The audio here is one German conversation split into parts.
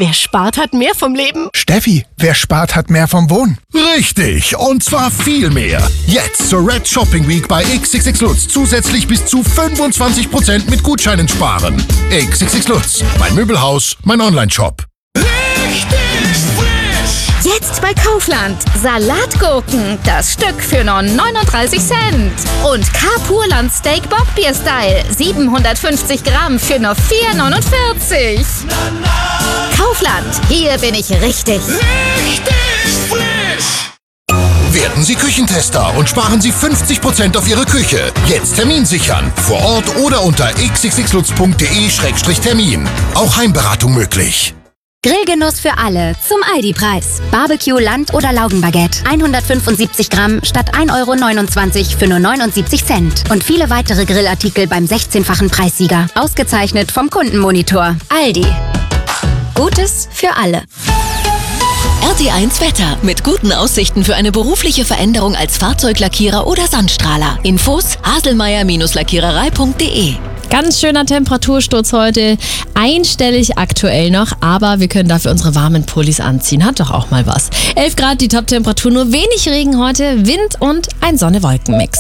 Wer spart, hat mehr vom Leben. Steffi, wer spart, hat mehr vom Wohnen. Richtig, und zwar viel mehr. Jetzt zur Red Shopping Week bei XXX Lutz zusätzlich bis zu 25% mit Gutscheinen sparen. XXX Lutz, mein Möbelhaus, mein Online-Shop. Richtig frisch! Jetzt bei Kaufland. Salatgurken, das Stück für nur 39 Cent. Und K-Purland Steak Bockbier Style, 750 Gramm für nur 4,49. Kaufland, hier bin ich richtig. Richtig frisch! Werden Sie Küchentester und sparen Sie 50% auf Ihre Küche. Jetzt Termin sichern. Vor Ort oder unter xxxlutz.de/termin. Auch Heimberatung möglich. Grillgenuss für alle zum Aldi-Preis. Barbecue, Land- oder Laugenbaguette. 175 Gramm statt 1,29 € für nur 79 Cent. Und viele weitere Grillartikel beim 16-fachen Preissieger. Ausgezeichnet vom Kundenmonitor. Aldi. Gutes für alle. RT1 Wetter. Mit guten Aussichten für eine berufliche Veränderung als Fahrzeuglackierer oder Sandstrahler. Infos haselmeier-lackiererei.de. Ganz schöner Temperatursturz heute, einstellig aktuell noch, aber wir können dafür unsere warmen Pullis anziehen. Hat doch auch mal was. 11 Grad die Top-Temperatur, nur wenig Regen heute, Wind und ein Sonne-Wolken-Mix.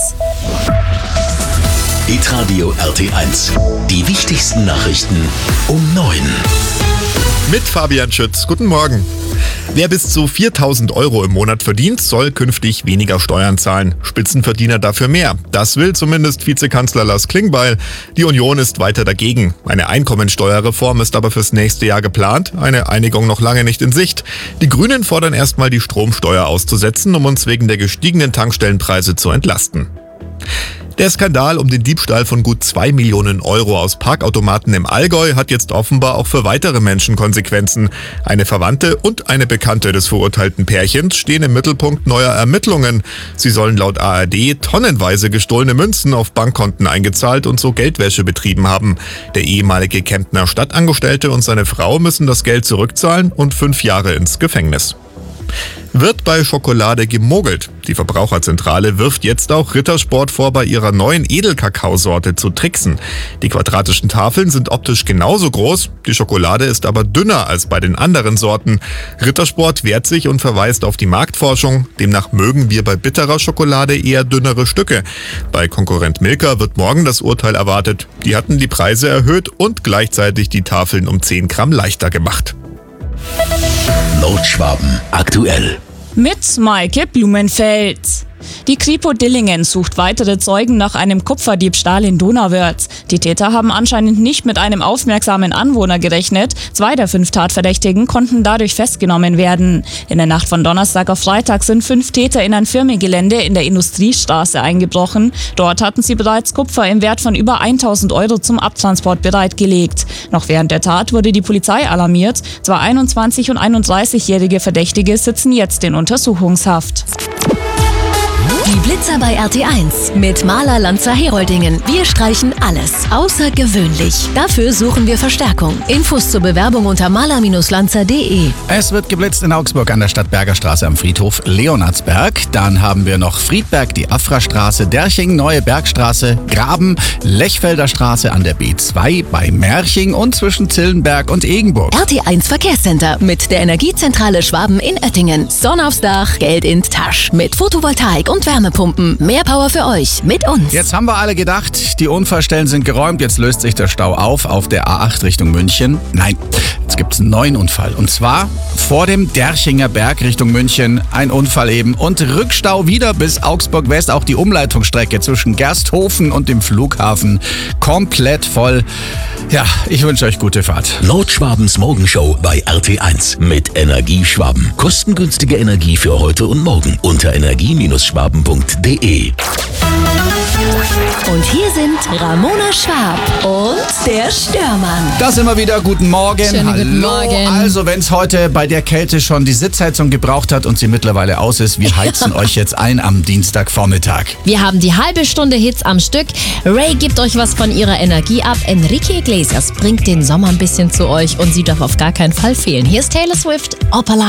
Hitradio RT1. Die wichtigsten Nachrichten um 9. Mit Fabian Schütz. Guten Morgen. Wer bis zu 4.000 € im Monat verdient, soll künftig weniger Steuern zahlen. Spitzenverdiener dafür mehr. Das will zumindest Vizekanzler Lars Klingbeil. Die Union ist weiter dagegen. Eine Einkommensteuerreform ist aber fürs nächste Jahr geplant. Eine Einigung noch lange nicht in Sicht. Die Grünen fordern erstmal die Stromsteuer auszusetzen, um uns wegen der gestiegenen Tankstellenpreise zu entlasten. Der Skandal um den Diebstahl von gut 2 Millionen € aus Parkautomaten im Allgäu hat jetzt offenbar auch für weitere Menschen Konsequenzen. Eine Verwandte und eine Bekannte des verurteilten Pärchens stehen im Mittelpunkt neuer Ermittlungen. Sie sollen laut ARD tonnenweise gestohlene Münzen auf Bankkonten eingezahlt und so Geldwäsche betrieben haben. Der ehemalige Kemptner Stadtangestellte und seine Frau müssen das Geld zurückzahlen und 5 Jahre ins Gefängnis. Wird bei Schokolade gemogelt? Die Verbraucherzentrale wirft jetzt auch Rittersport vor, bei ihrer neuen Edelkakaosorte zu tricksen. Die quadratischen Tafeln sind optisch genauso groß, die Schokolade ist aber dünner als bei den anderen Sorten. Rittersport wehrt sich und verweist auf die Marktforschung. Demnach mögen wir bei bitterer Schokolade eher dünnere Stücke. Bei Konkurrent Milka wird morgen das Urteil erwartet. Die hatten die Preise erhöht und gleichzeitig die Tafeln um 10 Gramm leichter gemacht. Nordschwaben aktuell. Mit Maike Blumenfeld. Die Kripo Dillingen sucht weitere Zeugen nach einem Kupferdiebstahl in Donauwörth. Die Täter haben anscheinend nicht mit einem aufmerksamen Anwohner gerechnet. 2 der 5 Tatverdächtigen konnten dadurch festgenommen werden. In der Nacht von Donnerstag auf Freitag sind 5 Täter in ein Firmengelände in der Industriestraße eingebrochen. Dort hatten sie bereits Kupfer im Wert von über 1.000 € zum Abtransport bereitgelegt. Noch während der Tat wurde die Polizei alarmiert. 2 21- und 31-jährige Verdächtige sitzen jetzt in Untersuchungshaft. Die Blitzer bei RT1 mit Maler Lanzer Heroldingen. Wir streichen alles außergewöhnlich. Dafür suchen wir Verstärkung. Infos zur Bewerbung unter maler-lanzer.de. Es wird geblitzt in Augsburg an der Stadtberger Straße am Friedhof Leonardsberg. Dann haben wir noch Friedberg, die Afrastraße, Derching, Neue Bergstraße, Graben, Lechfelder Straße an der B2 bei Merching und zwischen Zillenberg und Egenburg. RT1 Verkehrscenter mit der Energiezentrale Schwaben in Oettingen. Sonne aufs Dach, Geld in Tasch. Mit Photovoltaik und Wärmepumpen. Mehr Power für euch mit uns. Jetzt haben wir alle gedacht, die Unfallstellen sind geräumt, jetzt löst sich der Stau auf der A8 Richtung München. Nein, jetzt gibt es einen neuen Unfall. Und zwar vor dem Derchinger Berg Richtung München. Ein Unfall eben. Und Rückstau wieder bis Augsburg West. Auch die Umleitungsstrecke zwischen Gersthofen und dem Flughafen komplett voll. Ja, ich wünsche euch gute Fahrt. Nordschwabens Morgenshow bei RT1 mit Energie Schwaben. Kostengünstige Energie für heute und morgen unter energie-schwaben.de. Und hier sind Ramona Schwab und der Störmann. Das immer wieder. Guten Morgen. Schönen Hallo. guten Morgen. Also, wenn es heute bei der Kälte schon die Sitzheizung gebraucht hat und sie mittlerweile aus ist, wir heizen euch jetzt ein am Dienstagvormittag. Wir haben die halbe Stunde Hits am Stück. Ray gibt euch was von ihrer Energie ab. Enrique Iglesias bringt den Sommer ein bisschen zu euch und sie darf auf gar keinen Fall fehlen. Hier ist Taylor Swift, Opala.